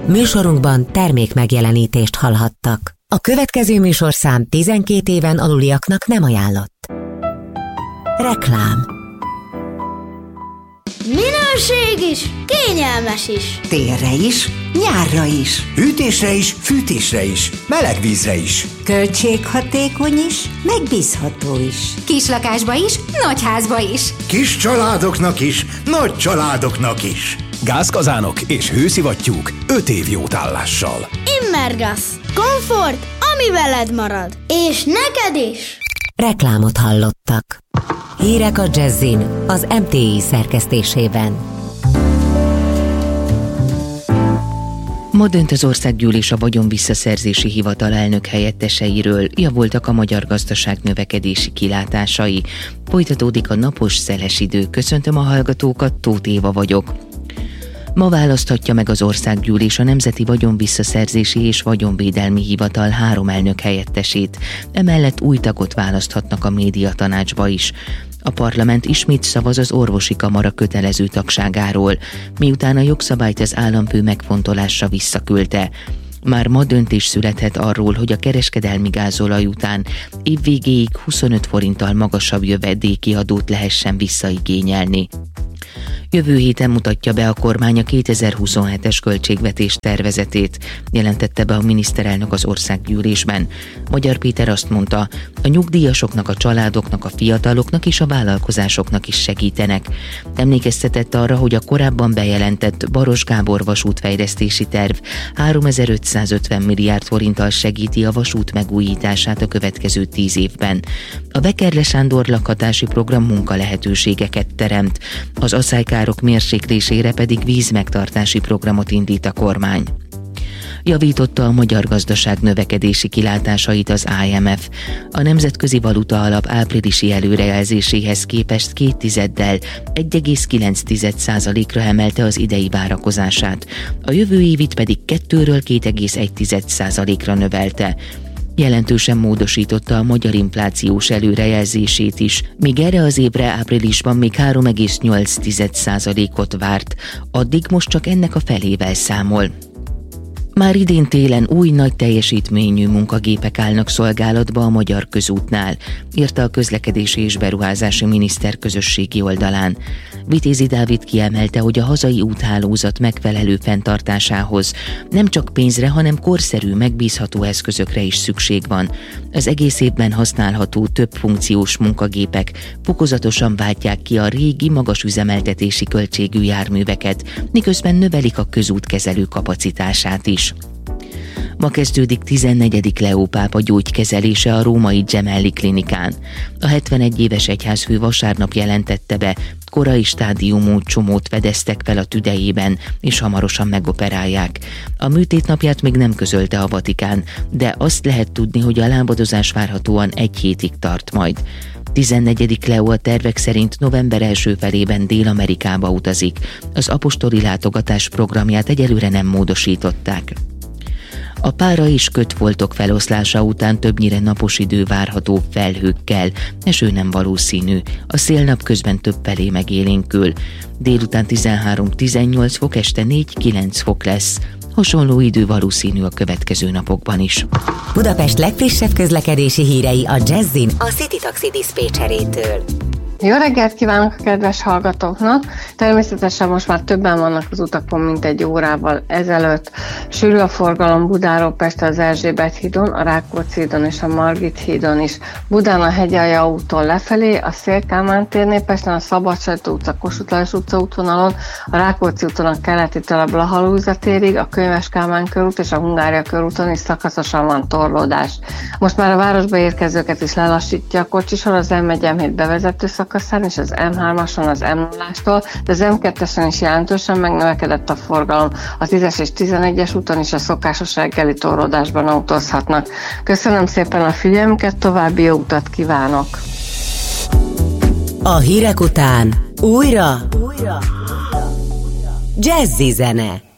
Műsorunkban termék megjelenítést hallhattak. A következő műsorszám 12 éven aluliaknak nem ajánlott. Reklám. Minőség is, kényelmes is. Télre is, nyárra is. Hűtésre is, fűtésre is, meleg vízre is. Költséghatékony is, megbízható is. Kislakásba is, nagyházba is. Kis családoknak is, nagy családoknak is. Gázkazánok és hőszivattyúk 5 év jótállással. Immergas. Komfort, ami veled marad. És neked is. Reklámot hallottak. Hírek a Jazzin az MTI szerkesztésében. Ma dönt az Országgyűlés a Vagyonvisszaszerzési Hivatal elnök helyetteseiről, javultak a magyar gazdaság növekedési kilátásai. Folytatódik a napos, szeles idő. Köszöntöm a hallgatókat, Tóth Éva vagyok. Ma választhatja meg az Országgyűlés a Nemzeti Vagyonvisszaszerzési és Vagyonvédelmi Hivatal 3 elnök helyettesét. Emellett új tagot választhatnak a médiatanácsba is. A parlament ismét szavaz az orvosi kamara kötelező tagságáról, miután a jogszabályt az államfő megfontolásra visszaküldte. Már ma döntés születhet arról, hogy a kereskedelmi gázolaj után évvégéig 25 forinttal magasabb jövedéki adót lehessen visszaigényelni. Jövő héten mutatja be a kormány a 2027-es költségvetés tervezetét, jelentette be a miniszterelnök az Országgyűlésben. Magyar Péter azt mondta, a nyugdíjasoknak, a családoknak, a fiataloknak és a vállalkozásoknak is segítenek. Emlékeztetett arra, hogy a korábban bejelentett Baros Gábor vasútfejlesztési terv 3550 milliárd forinttal segíti a vasút megújítását a következő 10 évben. A Bekerle Sándor lakhatási program munkalehetőségeket teremt, az asszálykárok mérséklésére pedig vízmegtartási programot indít a kormány. Javította a magyar gazdaság növekedési kilátásait az IMF. A Nemzetközi Valuta Alap áprilisi előrejelzéséhez képest 2,1-del 1,9%-ra emelte az idei várakozását. A jövő évit pedig 2-ről 2,1%-ra növelte. Jelentősen módosította a magyar inflációs előrejelzését is, míg erre az évre áprilisban még 3,8%-ot várt, addig most csak ennek a felével számol. Már idén télen új nagy teljesítményű munkagépek állnak szolgálatba a Magyar Közútnál, írta a Közlekedési és Beruházási Miniszter közösségi oldalán. Vitézi Dávid kiemelte, hogy a hazai úthálózat megfelelő fenntartásához nem csak pénzre, hanem korszerű, megbízható eszközökre is szükség van. Az egész évben használható több funkciós munkagépek fokozatosan váltják ki a régi, magas üzemeltetési költségű járműveket, miközben növelik a közútkezelő kapacitását is. Ma kezdődik 14. Leó pápa gyógykezelése a római Gemelli klinikán. A 71 éves egyházfő vasárnap jelentette be, korai stádiumú csomót fedeztek fel a tüdejében, és hamarosan megoperálják. A műtét napját még nem közölte a Vatikán, de azt lehet tudni, hogy a lábadozás várhatóan 1 hétig tart majd. 14. Leó a tervek szerint november első felében Dél-Amerikába utazik. Az apostoli látogatás programját egyelőre nem módosították. A pára és kötfoltok feloszlása után többnyire napos idő várható felhőkkel, eső nem valószínű, a szél napközben többfelé megélénkül. Délután 13-18 fok, este 4-9 fok lesz. Hasonló idő valószínű a következő napokban is. Budapest legfrissebb közlekedési hírei a Jazzin a City Taxi diszpécserétől. Jó reggelt kívánok a kedves hallgatóknak! Természetesen most már többen vannak az utakon, mint 1 órával ezelőtt. Sűrű a forgalom Budáról Pestre az Erzsébet hídon, a Rákóczi hídon és a Margit hídon is. Budán a Hegyalja úton lefelé, a Széll-Kálmán térnél, Pesten a Szabadsájtó utca, Kossuth Lajos utca útvonalon, a Rákóczi úton a Keleti-től a Blaha-Lujza térig, a Könyves Kálmán körút és a Hungária körúton is szakaszosan van torlódás. Most már a városba érkezőket is lelassítja a kocsisor az M1-M7 bevezető szakaszán és az M3-ason az M0-ástól, de az M2-esen is jelentősen megnövekedett a forgalom. A 10-es és 11-es úton is a szokásos reggeli torlódásban autózhatnak. Köszönöm szépen a figyelmüket, további jó utat kívánok! A hírek után újra Jazzy zene.